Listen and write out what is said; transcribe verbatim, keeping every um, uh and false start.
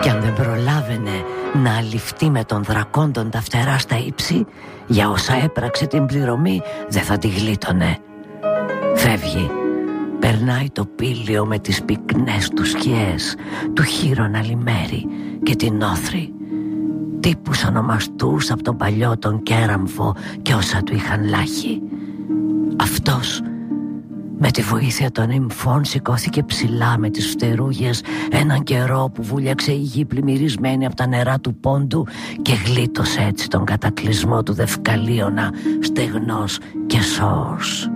Κι αν δεν προλάβαινε να αληφθεί με τον δρακόντον τα φτερά στα ύψη, για όσα έπραξε την πληρωμή δεν θα τη γλίτωνε. Φεύγει. Περνάει το πήλιο με τις πυκνές του σκιές, του χείρονα λιμέρι και την όθρη. Τύπους ονομαστούς από τον παλιό τον Κέραμφο και όσα του είχαν λάχει. Αυτός με τη βοήθεια των νυμφών σηκώθηκε ψηλά με τις φτερούγες έναν καιρό που βούλιαξε η γη πλημμυρισμένη από τα νερά του πόντου και γλίτωσε έτσι τον κατακλυσμό του Δευκαλίωνα στεγνός και σώος.